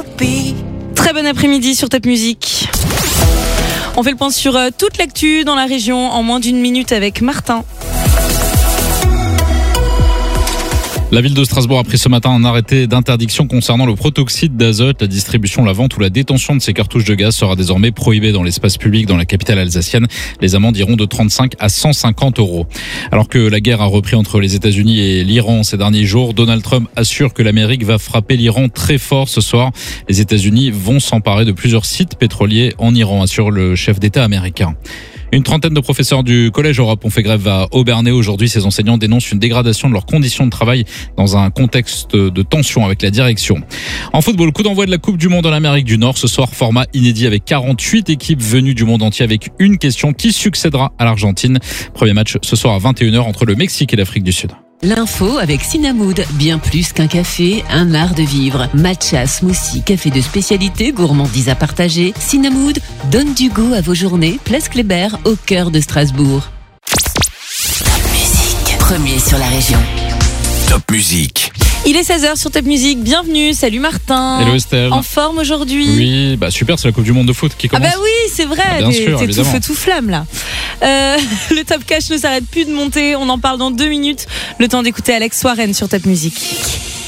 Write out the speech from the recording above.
Très bon après-midi sur Top Music. On fait le point sur toute l'actu dans la région en moins d'une minute avec Martin. La ville de Strasbourg a pris ce matin un arrêté d'interdiction concernant le protoxyde d'azote. La distribution, la vente ou la détention de ces cartouches de gaz sera désormais prohibée dans l'espace public dans la capitale alsacienne. Les amendes iront de 35 à 150 €. Alors que la guerre a repris entre les États-Unis et l'Iran ces derniers jours, Donald Trump assure que l'Amérique va frapper l'Iran très fort ce soir. Les États-Unis vont s'emparer de plusieurs sites pétroliers en Iran, assure le chef d'État américain. Une trentaine de professeurs du Collège Europe ont fait grève à Obernai. Aujourd'hui, ces enseignants dénoncent une dégradation de leurs conditions de travail dans un contexte de tension avec la direction. En football, coup d'envoi de la Coupe du Monde en Amérique du Nord. Ce soir, format inédit avec 48 équipes venues du monde entier avec une question: qui succédera à l'Argentine? Premier match ce soir à 21h entre le Mexique et l'Afrique du Sud. L'info avec Cinnamwood, bien plus qu'un café, un art de vivre. Matcha, smoothie, café de spécialité, gourmandise à partager. Cinnamwood donne du goût à vos journées. Place Kléber, au cœur de Strasbourg. Top Music, premier sur la région. Top Music. Il est 16h sur Top Music, bienvenue, salut Martin. Hello Estelle. En forme aujourd'hui? Oui, super, c'est la Coupe du Monde de foot qui commence. Ah bah oui, c'est vrai, bien sûr, t'es tout évidemment. feu tout flamme là. Le Top Cash ne s'arrête plus de monter, on en parle dans 2 minutes. Le temps d'écouter Alex Warren sur Top Music.